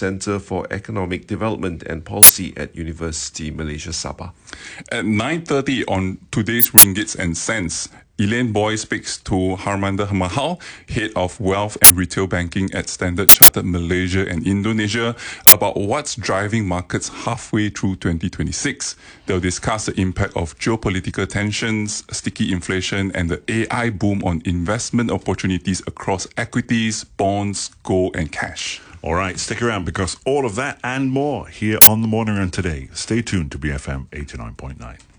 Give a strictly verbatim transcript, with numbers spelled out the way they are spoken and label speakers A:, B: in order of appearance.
A: Centre for Economic Development and Policy at University Malaysia Sabah.
B: At nine thirty on today's Ringgits and Cents, Elaine Boy speaks to Harmander Mahal, Head of Wealth and Retail Banking at Standard Chartered Malaysia and Indonesia, about what's driving markets halfway through twenty twenty-six. They'll discuss the impact of geopolitical tensions, sticky inflation, and the A I boom on investment opportunities across equities, bonds, gold, and cash.
C: All right, stick around because all of that and more here on The Morning Run today. Stay tuned to B F M eighty-nine point nine.